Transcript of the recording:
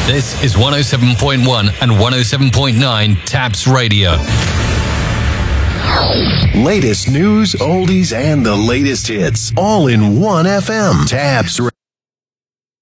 This is 107.1 and 107.9 Taps Radio. Latest news, oldies, and the latest hits, all in one FM. Taps Radio.